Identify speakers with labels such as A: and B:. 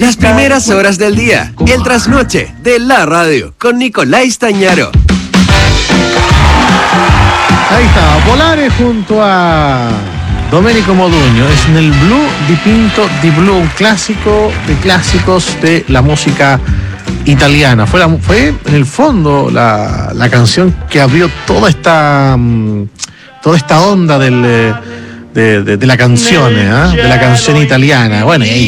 A: Las primeras horas del día, el trasnoche de la radio, con Nicolás Stagnaro.
B: Ahí está, Volare junto a Domenico Modugno. Es en el Blue Dipinto di Blu, un clásico de clásicos de la música italiana. Fue en el fondo la canción que abrió toda esta onda de la canción, de la canción italiana. Bueno,